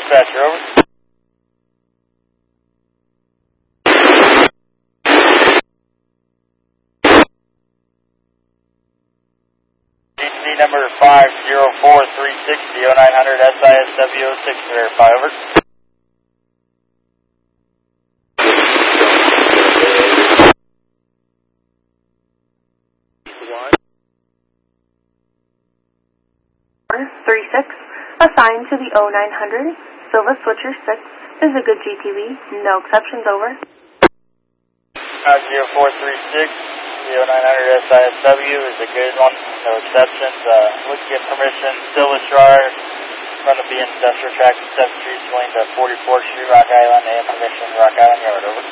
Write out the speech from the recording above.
dispatcher, over. GC number 504-360, 0900 SISW 06 to verify, over. Order 36, assigned to the 0900, Silva Switcher 6, is a good GTV, no exceptions, over. 0436, the 0900 SISW is a good one, no exceptions. Looking to get permission, Silva Shard, in front of the industrial track, 7th Street, swing to 44th Street, Rock Island, AM permission, Rock Island Yard, over.